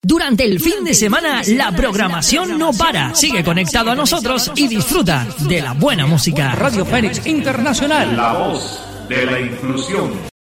Durante el fin de semana, la programación no para. Sigue conectado a nosotros y disfruta de la buena música. Radio Fénix Internacional. La voz de la inclusión.